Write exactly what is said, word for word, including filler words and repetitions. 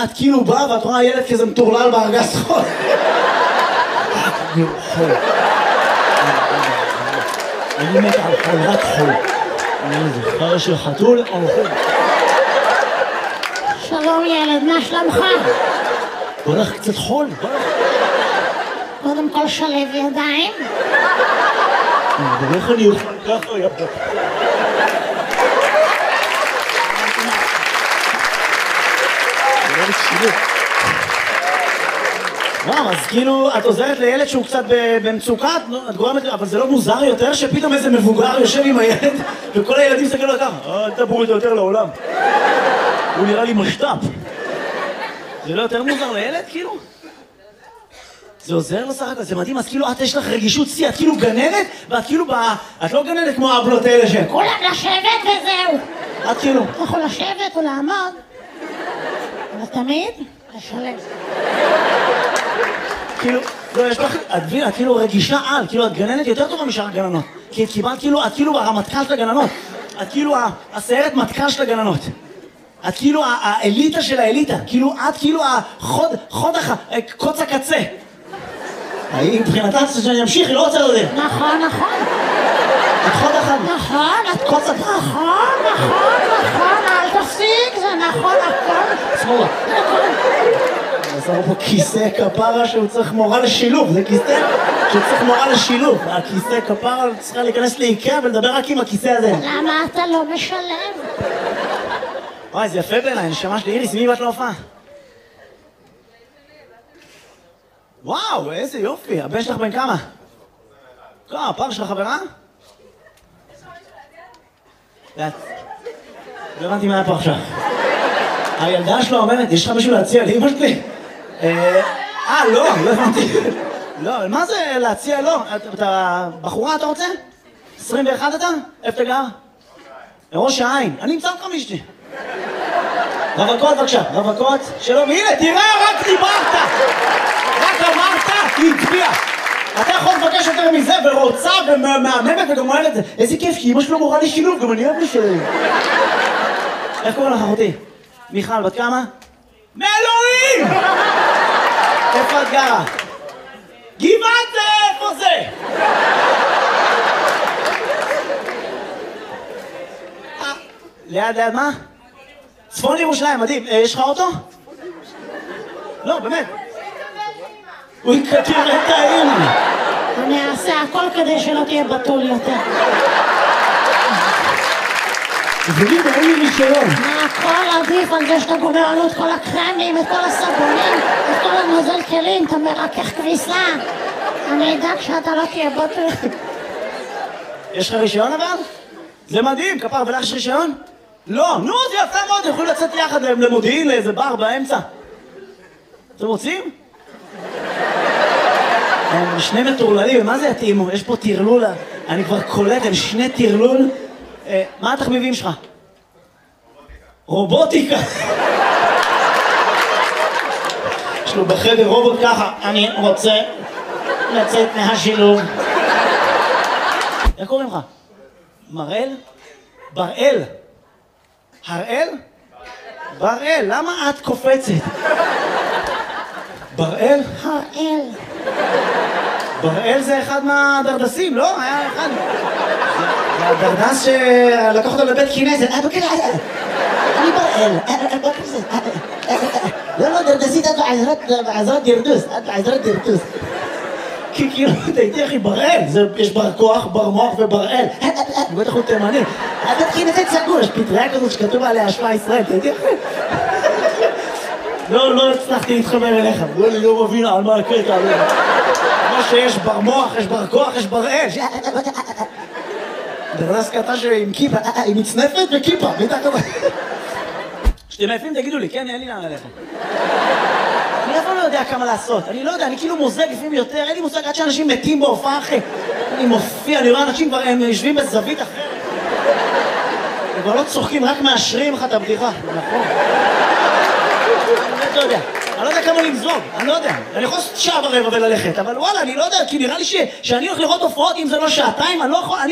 את כאילו באה ואת רואה ילד כזה מטורלל בארגז חול. חול. אני מת על חול, רק חול. אני זוכר של חתול או חול. שלום ילד, מה שלומך? בוא לך קצת חול, בוא לך. קודם כל שלב ידיים. איך אני אוכל ככה יפה? וואו, אז כאילו, את עוזרת לילד שהוא קצת במצוקה, את גורמת, אבל זה לא מוזר יותר שפתאום איזה מבוגר יושב עם הילד וכל הילדים מסתכלים לו ככה, אל תבואו איתו יותר לעולם. הוא נראה לי משת"פ. זה לא יותר מוזר לילד, כאילו? זה עוזר לו סך הכל, זה מדהים, אז כאילו את יש לך רגישות שיא, את כאילו גננת, ואת כאילו באה, את לא גננת כמו האבלות האלה ש... כולם לשבת וזהו. את כאילו... אתה יכול לשבת או לעמוד, אבל תמיד לשלב. כאילו, לא, יש לך, את מבינה, את כאילו רגישה על, כאילו את גננת יותר טובה משאר הגננות. כי את קיבלת כאילו, את כאילו הרמטכ"ל של הגננות. את כאילו הסיירת מטכ"ל של הגננות. את כאילו האליטה של האליטה. כאילו, את כאילו החוד, חוד הח... קוץ הקצה. היא מבחינתה שאני אמשיך, היא לא רוצה לדעת. נכון, נכון. את חוד אחד. נכון, את קוץ הקצה. נכון, נכון, נכון, אל תפסיק, זה נכון, הכל. שמאלה. עשינו פה כיסא כפרה שהוא צריך מורה לשילוב, זה כיסא שצריך מורה לשילוב. הכיסא כפרה צריכה להיכנס לאיקאה ולדבר רק עם הכיסא הזה. למה אתה לא משלב? וואי, זה יפה בעיניי, נשמה שלי. איריס, מי באת להופעה? וואו, איזה יופי. הבן שלך בן כמה? כמה, הפעם שלך חברה? לא הבנתי מה היה פה עכשיו. הילדה שלו אומרת, יש לך מישהו להציע לאמא שלי? אה, לא, לא הבנתי. לא, מה זה להציע? לא. אתה בחורה אתה רוצה? עשרים ואחת אתה? איפה אתה גר? ראש העין. אני אמצא אותך מישתי. רווקות בבקשה, רווקות. שלום, הנה, תראה, רק דיברת. רק אמרת, היא הצביעה. אתה יכול לבקש יותר מזה, ורוצה ומהממת וגם אומרת את זה. איזה כיף, כי אמא שלו מורה לי שילוב, גם אני אוהב לי שילוב. איך קוראים לך אחותי? מיכל, בת כמה? מאלוהים! איפה את גרה? גבעת זה, איפה זה? ליד, ליד מה? צפון ירושלים, מדהים. יש לך אוטו? לא, באמת. הוא יקטיר את האמא. אני אעשה הכל כדי שלא תהיה בתול יותר. תגידי, אין לי רישיון. הכל עדיף על זה שאתה גומר עלות כל הקרמים, את כל הסבונים, את כל הנוזל כלים, אתה מרכך כביסה. אני אדאג שאתה לא תהיה בתול. יש לך רישיון אבל? זה מדהים, כפר, ולך יש רישיון? לא, נו, זה יפה מאוד, יכולים לצאת יחד למודיעין, לאיזה בר באמצע. אתם רוצים? הם שני מטורללים, מה זה יתאימו? יש פה תרלול, אני כבר קולט, הם שני תרלול. מה התחביבים שלך? רובוטיקה. יש לו בחדר רובוט ככה, אני רוצה לצאת מהשילוב. איך קוראים לך? מראל? בראל. הראל? בראל, למה את קופצת? בראל? הראל. בראל זה אחד מהדרדסים, לא? היה אחד. זה הדרדס שלקח אותו לבית כנסת. אני בראל. לא, לא, דרדסית עד לעזרת דרדוס. עד לעזרת דרדוס. כי כאילו, תהייתי אחי, בראל. יש בר כוח, בר מוח ובראל. בטח הוא תימני. הבית כנסת סגור, יש פטריה כזאת שכתוב עליה השפעה ישראל. תהייתי אחי. לא, לא הצלחתי להתחבר אליך. לא, אני לא מבין על מה הקטע. כמו שיש בר מוח, יש בר כוח, יש בראל. דרדס קטן שעם כיפה, עם מצנפת וכיפה. שאתם יפים, תגידו לי, כן, אין לי לאן ללכת. אני אף פעם לא יודע כמה לעשות. אני לא יודע, אני כאילו מוזג לפעמים יותר, אין לי מושג עד שאנשים מתים בהופעה אחרי. אני מופיע, אני רואה אנשים כבר, הם יושבים בזווית אחרת. הם כבר לא צוחקים, רק מאשרים לך את הבדיחה. נכון. אני לא יודע. אני לא יודע כמה למזוג, אני לא יודע. אני יכול לעשות שעה ברבע וללכת, אבל וואלה, אני לא יודע, כי נראה לי שאני הולך לראות הופעות, אם זה לא שעתיים, אני לא יכול...